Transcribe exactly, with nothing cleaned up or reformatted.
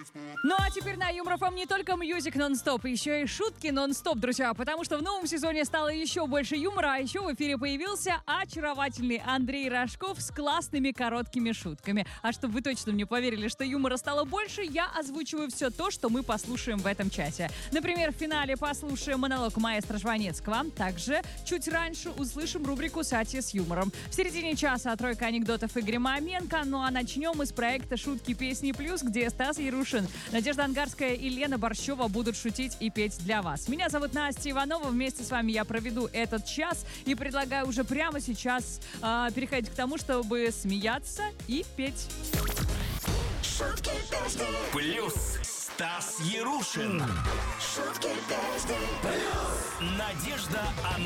Ну а теперь на Юмор ФМ не только мьюзик нон-стоп, еще и шутки нон-стоп, друзья, потому что в новом сезоне стало еще больше юмора, а еще в эфире появился очаровательный Андрей Рожков с классными короткими шутками. А чтобы вы точно мне поверили, что юмора стало больше, я озвучиваю все то, что мы послушаем в этом часе. Например, в финале послушаем монолог маэстро Жванецкого. Также чуть раньше услышим рубрику «Сати с юмором». В середине часа тройка анекдотов Игоря Маменко. Ну а начнем мы с проекта «Шутки, песни, плюс», где Стас Ярушин, Надежда Ангарская и Лена Борщева будут шутить и петь для вас. Меня зовут Настя Иванова. Вместе с вами я проведу этот час и предлагаю уже прямо сейчас э, переходить к тому, чтобы смеяться и петь. Шутки, песни. Плюс Стас Ярушин. Шутки, песни. Плюс Надежда Ангарская.